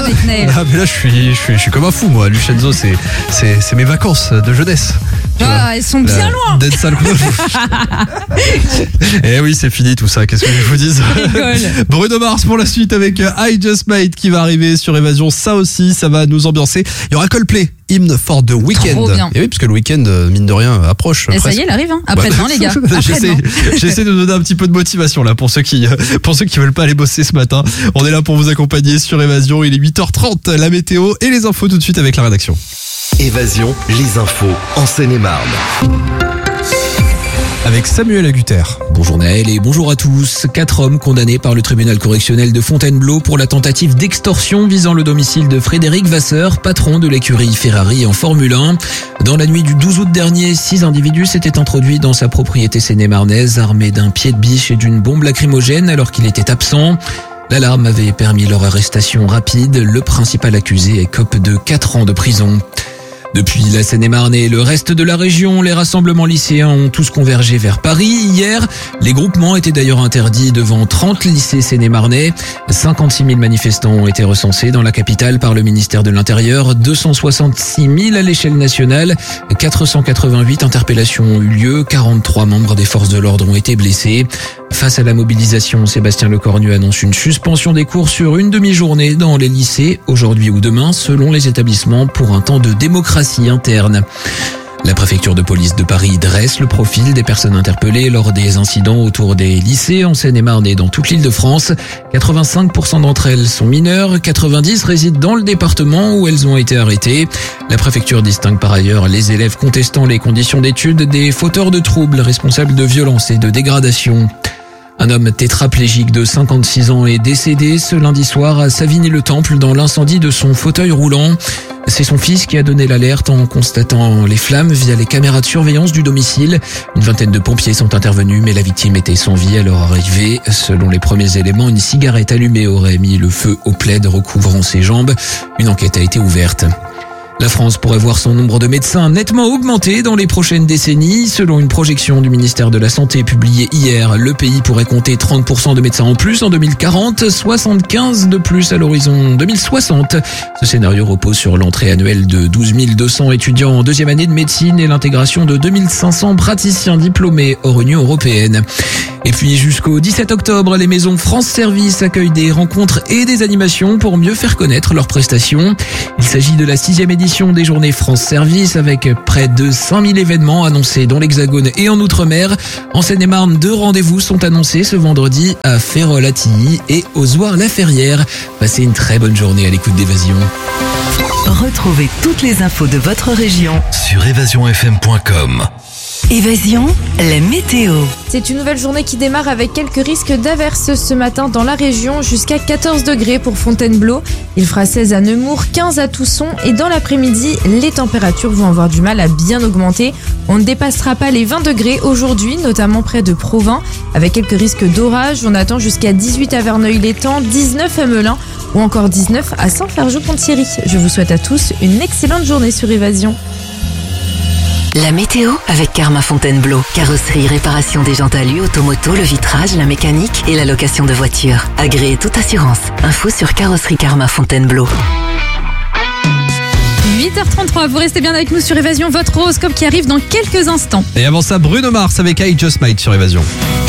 avec Naël. Ah, mais là, je suis comme un fou, moi. Lucenzo, c'est mes vacances de jeunesse. Ah, elles sont bien loin. D'être sale. Eh oui, c'est fini tout ça. Qu'est-ce que je vous dise? Bruno Mars pour la suite avec I Just Might qui va arriver sur Évasion. Ça aussi, ça va nous ambiancer. Il y aura Coldplay, Hymn for the Weekend. Trop bien. Et oui, parce que le week-end, mine de rien, approche. Et ça y est, elle arrive. Hein. Après-demain, les gars. J'essaie de donner un petit peu de motivation là pour ceux qui veulent pas aller bosser ce matin. On est là pour vous accompagner sur Évasion. Il est 8h30, la météo et les infos tout de suite avec la rédaction. Évasion, les infos en Seine-et-Marne. Avec Samuel Agutter. Bonjour Naël et bonjour à tous. 4 hommes condamnés par le tribunal correctionnel de Fontainebleau pour la tentative d'extorsion visant le domicile de Frédéric Vasseur, patron de l'écurie Ferrari en Formule 1. Dans la nuit du 12 août dernier, 6 individus s'étaient introduits dans sa propriété seine-et-marnaise armés d'un pied de biche et d'une bombe lacrymogène alors qu'il était absent. L'alarme avait permis leur arrestation rapide. Le principal accusé écope de 4 ans de prison. Depuis la Seine-et-Marne et le reste de la région, les rassemblements lycéens ont tous convergé vers Paris. Hier, les groupements étaient d'ailleurs interdits devant 30 lycées seine-et-marnais. 56 000 manifestants ont été recensés dans la capitale par le ministère de l'Intérieur. 266 000 à l'échelle nationale. 488 interpellations ont eu lieu. 43 membres des forces de l'ordre ont été blessés. Face à la mobilisation, Sébastien Lecornu annonce une suspension des cours sur une demi-journée dans les lycées, aujourd'hui ou demain, selon les établissements, pour un temps de démocratie interne. La préfecture de police de Paris dresse le profil des personnes interpellées lors des incidents autour des lycées en Seine-et-Marne et dans toute l'Île-de-France. 85% d'entre elles sont mineures, 90 résident dans le département où elles ont été arrêtées. La préfecture distingue par ailleurs les élèves contestant les conditions d'études des fauteurs de troubles responsables de violences et de dégradations. Un homme tétraplégique de 56 ans est décédé ce lundi soir à Savigny-le-Temple dans l'incendie de son fauteuil roulant. C'est son fils qui a donné l'alerte en constatant les flammes via les caméras de surveillance du domicile. Une vingtaine de pompiers sont intervenus, mais la victime était sans vie à leur arrivée. Selon les premiers éléments, une cigarette allumée aurait mis le feu au plaid recouvrant ses jambes. Une enquête a été ouverte. La France pourrait voir son nombre de médecins nettement augmenter dans les prochaines décennies. Selon une projection du ministère de la Santé publiée hier, le pays pourrait compter 30% de médecins en plus en 2040, 75 de plus à l'horizon 2060. Ce scénario repose sur l'entrée annuelle de 12 200 étudiants en deuxième année de médecine et l'intégration de 2500 praticiens diplômés hors Union européenne. Et puis jusqu'au 17 octobre, les maisons France Service accueillent des rencontres et des animations pour mieux faire connaître leurs prestations. Il s'agit de la 6e édition des Journées France Service avec près de 5000 événements annoncés dans l'Hexagone et en Outre-mer. En Seine-et-Marne, 2 rendez-vous sont annoncés ce vendredi à Férolles-Attilly et Ozoir-la-Ferrière. Passez une très bonne journée à l'écoute d'Évasion. Retrouvez toutes les infos de votre région Sur évasionfm.com. Évasion, la météo. C'est une nouvelle journée qui démarre avec quelques risques d'averses ce matin dans la région, jusqu'à 14 degrés pour Fontainebleau. Il fera 16 à Nemours, 15 à Tousson et dans l'après-midi, les températures vont avoir du mal à bien augmenter. On ne dépassera pas les 20 degrés aujourd'hui, notamment près de Provins, avec quelques risques d'orage. On attend jusqu'à 18 à Verneuil-l'Étang, 19 à Melun ou encore 19 à Saint-Fargeau-Ponthierry. Je vous souhaite à tous une excellente journée sur Évasion. La météo avec Karma Fontainebleau. Carrosserie, réparation des jantes alu, automoto, le vitrage, la mécanique et la location de voitures. Agréez toute assurance. Info sur Carrosserie Karma Fontainebleau. 8h33, vous restez bien avec nous sur Évasion, votre horoscope qui arrive dans quelques instants. Et avant ça, Bruno Mars avec I Just Might sur Évasion.